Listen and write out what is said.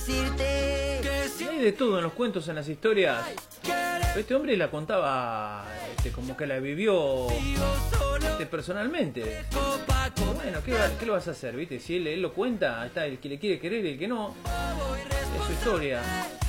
Hay de todo en los cuentos, en las historias. Este hombre la contaba como que la vivió personalmente. Bueno, ¿qué lo vas a hacer? ¿Viste? Si él lo cuenta, está el que le quiere querer y el que no. Es su historia.